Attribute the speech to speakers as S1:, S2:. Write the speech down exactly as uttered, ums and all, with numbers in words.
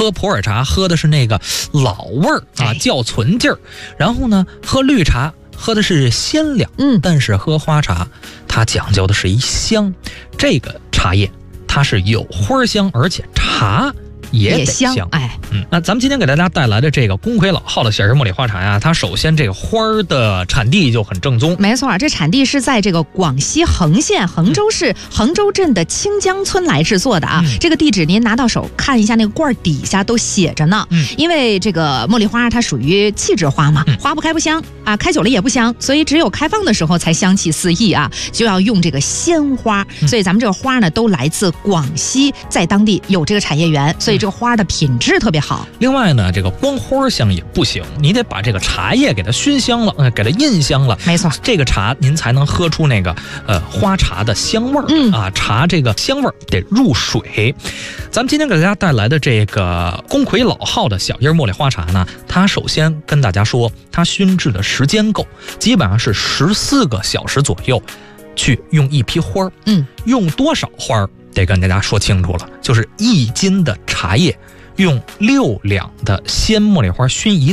S1: 喝普洱茶喝的是那个老味儿啊，较纯劲儿。然后呢，喝绿茶喝的是鲜亮，
S2: 嗯，
S1: 但是喝花茶它讲究的是一香，这个茶叶它是有花香，而且茶也得香，
S2: 香哎，
S1: 嗯，那咱们今天给大家带来的这个公魁老号的小叶茉莉花茶呀，它首先这个花儿的产地就很正宗，
S2: 没错，这产地是在这个广西横县衡州市衡州镇的清江村来制作的啊。嗯、这个地址您拿到手看一下，那个罐底下都写着呢。嗯，因为这个茉莉花它属于气质花嘛，嗯、花不开不香啊，开久了也不香，所以只有开放的时候才香气四溢啊，就要用这个鲜花。嗯、所以咱们这个花呢，都来自广西，在当地有这个产业园，所以这个花的品质特别好。
S1: 另外呢，这个光花香也不行，你得把这个茶叶给它熏香了，呃，给它印香了。
S2: 没错，
S1: 这个茶您才能喝出那个呃花茶的香味儿。嗯啊，茶这个香味儿得入水。咱们今天给大家带来的这个公魁老号的小叶茉莉花茶呢，它首先跟大家说，它熏制的时间够，基本上是十四个小时左右，去用一批花儿。嗯，用多少花儿得跟大家说清楚了，就是一斤的茶叶。用六两的鲜茉莉花熏一